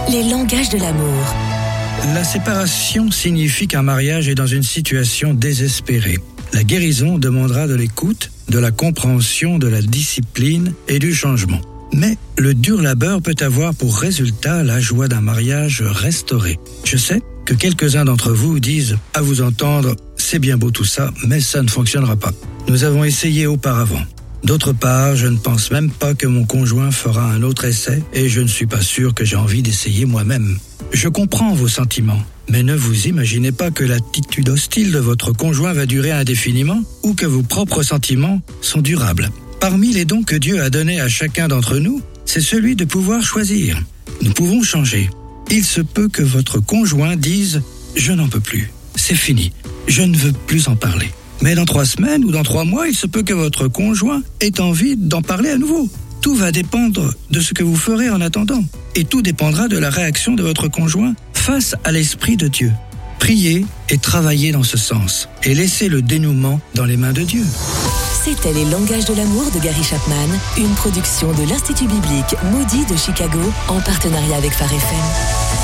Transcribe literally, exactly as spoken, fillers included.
les langages de l'amour. La séparation signifie qu'un mariage est dans une situation désespérée. La guérison demandera de l'écoute, de la compréhension, de la discipline et du changement. Mais le dur labeur peut avoir pour résultat la joie d'un mariage restauré. Je sais que quelques-uns d'entre vous disent « à vous entendre, c'est bien beau tout ça, mais ça ne fonctionnera pas ». Nous avons essayé auparavant. D'autre part, je ne pense même pas que mon conjoint fera un autre essai et je ne suis pas sûr que j'ai envie d'essayer moi-même. Je comprends vos sentiments, mais ne vous imaginez pas que l'attitude hostile de votre conjoint va durer indéfiniment ou que vos propres sentiments sont durables. Parmi les dons que Dieu a donnés à chacun d'entre nous, c'est celui de pouvoir choisir. Nous pouvons changer. Il se peut que votre conjoint dise « je n'en peux plus, c'est fini, je ne veux plus en parler ». Mais dans trois semaines ou dans trois mois, il se peut que votre conjoint ait envie d'en parler à nouveau. Tout va dépendre de ce que vous ferez en attendant. Et tout dépendra de la réaction de votre conjoint face à l'Esprit de Dieu. Priez et travaillez dans ce sens. Et laissez le dénouement dans les mains de Dieu. C'était Les langages de l'amour de Gary Chapman, une production de l'Institut biblique Moody de Chicago en partenariat avec Phare F M.